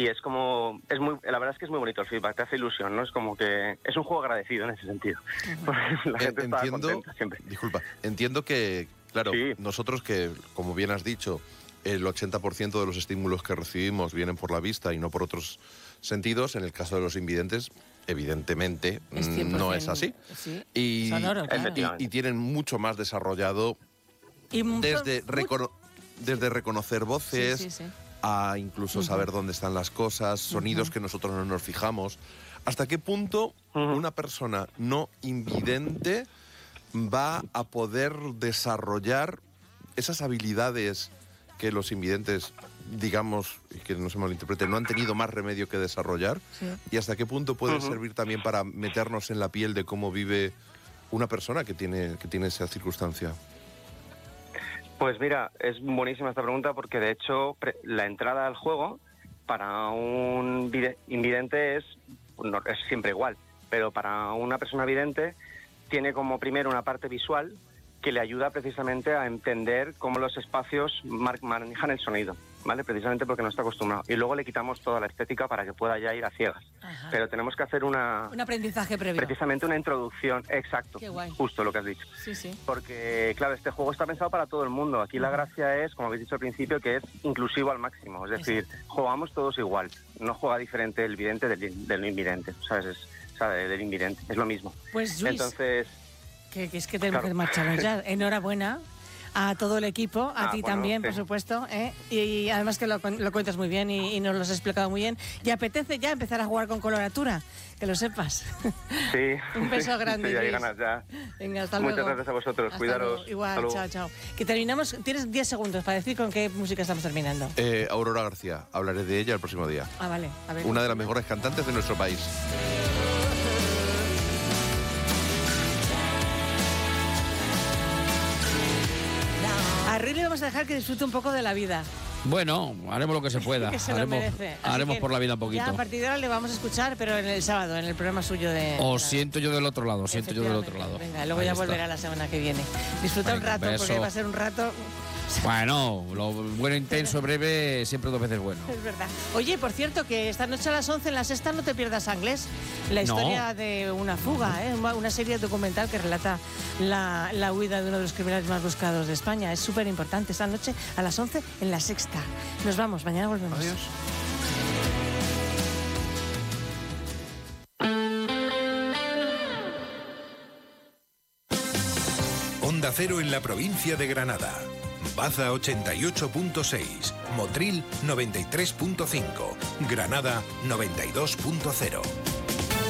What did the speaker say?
Y es como, la verdad es que es muy bonito el feedback, te hace ilusión, ¿no? Es como que es un juego agradecido en ese sentido. La gente está contenta siempre. Disculpa, entiendo que, claro, Sí. nosotros que, como bien has dicho, el 80% de los estímulos que recibimos vienen por la vista y no por otros sentidos. En el caso de los invidentes, evidentemente, no es así. Sí, y, sonoro, claro. y tienen mucho más desarrollado desde reconocer voces, sí. a incluso saber dónde están las cosas, sonidos que nosotros no nos fijamos. ¿Hasta qué punto una persona no invidente va a poder desarrollar esas habilidades que los invidentes, digamos, y que no se malinterprete, no han tenido más remedio que desarrollar? Sí. ¿Y hasta qué punto puede servir también para meternos en la piel de cómo vive una persona que tiene esa circunstancia? Pues mira, es buenísima esta pregunta porque de hecho la entrada al juego para un invidente es siempre igual, pero para una persona vidente tiene como primero una parte visual que le ayuda precisamente a entender cómo los espacios manejan el sonido, ¿vale? Precisamente porque no está acostumbrado. Y luego le quitamos toda la estética para que pueda ya ir a ciegas. Ajá. Pero tenemos que hacer Un aprendizaje previo. precisamente una introducción, exacto, Qué guay. justo lo que has dicho. Sí. Porque, claro, este juego está pensado para todo el mundo. Aquí la gracia es, como habéis dicho al principio, que es inclusivo al máximo. Es decir, jugamos todos igual. No juega diferente el vidente del no invidente, ¿sabes? Del invidente. Es lo mismo. Pues, Luis, entonces, que es que tenemos que marcharnos ya. Enhorabuena a todo el equipo, a ti también, por supuesto, ¿eh? Y además que lo cuentas muy bien y nos lo has explicado muy bien. Y apetece ya empezar a jugar con coloratura, que lo sepas. Sí. Un beso grande, sí, hay Luis. ganas ya. Venga, hasta Muchas luego. gracias a vosotros. Hasta Cuidaros. luego. Igual, Hasta luego. chao. Que terminamos, tienes 10 segundos para decir con qué música estamos terminando. Aurora García, hablaré de ella el próximo día. Ah, vale. A ver. Una de las mejores cantantes de nuestro país. A Riley vamos a dejar que disfrute un poco de la vida. Bueno, haremos lo que se pueda. Que se lo merece. Haremos por la vida un poquito. Ya a partir de ahora le vamos a escuchar, pero en el sábado, en el programa suyo de... Siento yo del otro lado, Venga, luego Ahí ya está. volverá la semana que viene. Disfruta un rato, beso. porque va a ser un rato... Bueno, lo bueno, intenso, breve, siempre 2 veces bueno. Es verdad. Oye, por cierto, que esta noche a las 11 en La Sexta no te pierdas Anglés, la historia de una fuga, una serie documental que relata la huida de uno de los criminales más buscados de España. Es súper importante esta noche a las 11 en La Sexta. Nos vamos, mañana volvemos. Adiós. Onda Cero en la provincia de Granada. Baza 88.6, Motril 93.5, Granada 92.0.